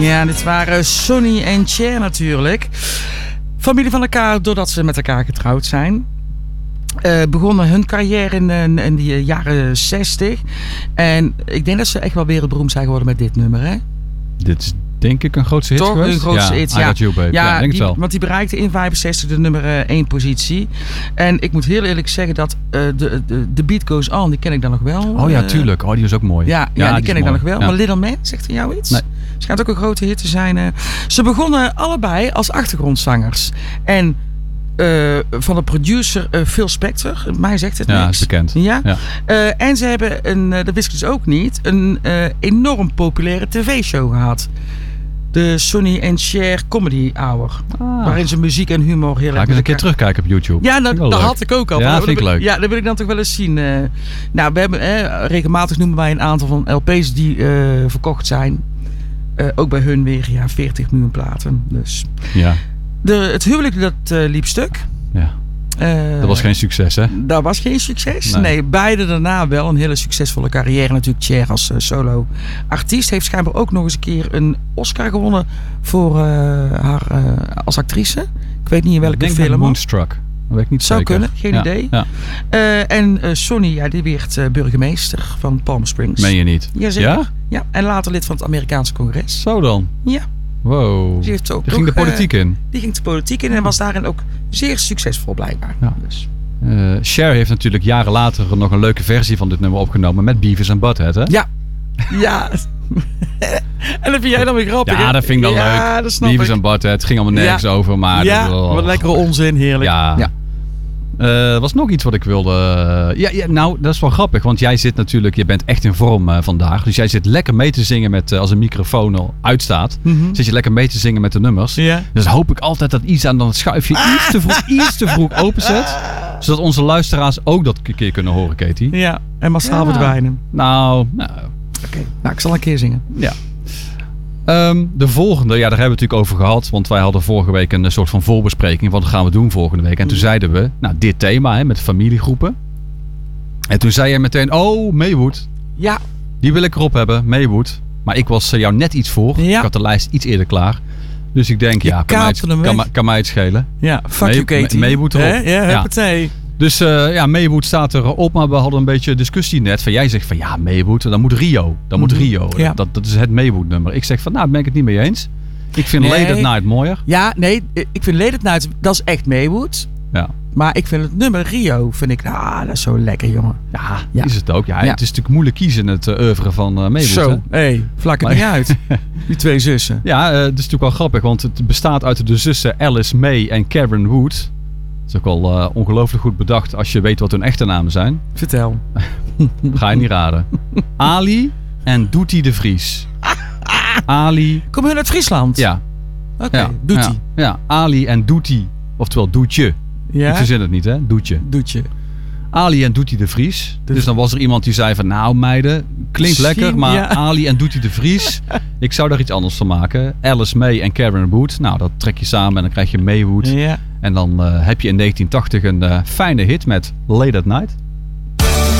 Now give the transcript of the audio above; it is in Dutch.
Ja, dit waren Sonny en Cher natuurlijk. Familie van elkaar doordat ze met elkaar getrouwd zijn. Begonnen hun carrière in de jaren 60. En ik denk dat ze echt wel wereldberoemd zijn geworden met dit nummer, hè? Dit is denk ik een grootste hit geweest. Een grootste hit, I Got You, Babe. Ja, denk het wel. Want die bereikte in 65 de nummer 1 positie. En ik moet heel eerlijk zeggen dat The Beat Goes On, die ken ik dan nog wel. Oh ja, tuurlijk. Oh, die is ook mooi. Ja, die ken ik dan nog wel. Ja. Maar Little Man, zegt er jou iets? Nee. Schijnt ook een grote hit te zijn. Ze begonnen allebei als achtergrondzangers. En van de producer Phil Spector. Mij zegt het niks. Ja, is bekend. Ja? Ja. En ze hebben, dat wist ik dus ook niet, een enorm populaire tv-show gehad. De Sonny en Cher Comedy Hour. Waarin ze muziek en humor heel erg... Ga ik eens een keer terugkijken op YouTube. Ja, dat had ik ook al. Ja, vind ik leuk. Ja, dat wil ik dan toch wel eens zien. Nou, we hebben regelmatig noemen wij een aantal van LP's die verkocht zijn. Ook bij hun weer 40 miljoen platen. Dus. Ja. Het huwelijk dat liep stuk. Ja. Dat was geen succes, hè? Dat was geen succes. Nee, beide daarna wel een hele succesvolle carrière. Natuurlijk Cher als solo-artiest. Heeft schijnbaar ook nog eens een keer een Oscar gewonnen voor haar als actrice. Ik weet niet in welke film. Ik denk Moonstruck. Dat weet ik niet zou zeker. Kunnen, geen idee. Ja. En Sonny, die werd burgemeester van Palm Springs. Meen je niet? Jazeker. Ja? Ja, en later lid van het Amerikaanse congres. Zo dan? Ja. Wow. Die ging de politiek in. Die ging de politiek in en was daarin ook zeer succesvol blijkbaar. Ja. Dus. Cher heeft natuurlijk jaren later nog een leuke versie van dit nummer opgenomen met Beavis and Butthead, hè? Ja. Ja. En dat vind jij dan weer grappig, Ja, hè? dat vind ik dan leuk. Dat snap Beavis ik. and Butthead, het ging allemaal nergens over, maar... wat lekkere onzin, heerlijk. Ja. Er was nog iets wat ik wilde... nou, dat is wel grappig. Want jij zit natuurlijk... Je bent echt in vorm vandaag. Dus jij zit lekker mee te zingen met... als een microfoon al uitstaat. Zit je lekker mee te zingen met de nummers. Ja. Dus hoop ik altijd dat Isa dan het schuifje iets te vroeg openzet. Zodat onze luisteraars ook dat een keer kunnen horen, Katie. Ja, en massaal verdwijnen. Nou. Oké. Nou, ik zal een keer zingen. Ja. De volgende, daar hebben we het natuurlijk over gehad. Want wij hadden vorige week een soort van voorbespreking. Wat gaan we doen volgende week? En toen zeiden we, dit thema met familiegroepen. En toen zei jij meteen, Maywood. Ja. Die wil ik erop hebben, Maywood. Maar ik was jou net iets voor. Ja. Ik had de lijst iets eerder klaar. Dus ik denk, kan mij het schelen. Ja, fuck you Katie. Maywood erop. Ja, huppatee. Dus Maywood staat erop, maar we hadden een beetje discussie net. Van jij zegt van Maywood, dan moet Rio. Ja. Dat is het Maywood nummer. Ik zeg van daar ben ik het niet mee eens. Ik vind Late at Night mooier. Ja, nee, ik vind Late at Night, dat is echt Maywood. Ja. Maar ik vind het nummer Rio, dat is zo lekker, jongen. Ja, is het ook. Ja, het is natuurlijk moeilijk kiezen in het oeuvre van Maywood. Zo, vlak het niet uit. Die twee zussen. Ja, het is natuurlijk wel grappig, want het bestaat uit de zussen Alice May en Karen Wood. Dat is ook al ongelooflijk goed bedacht als je weet wat hun echte namen zijn. Vertel. Ga je niet raden. Ali en Doetie de Vries. Ali. Komen hun uit Friesland? Ja. Oké, Doetie. Ja, Ali en Doetie. Oftewel Doetje. Ja? Ik verzin het niet, hè? Doetje. Ali en Doetie de Vries. Dus dan was er iemand die zei van... Nou meiden, klinkt lekker, maar Ali en Doetie de Vries... ik zou daar iets anders van maken. Alice May en Karen Wood. Nou, dat trek je samen en dan krijg je Maywood. Ja. En dan heb je in 1980 een fijne hit met Late at Night.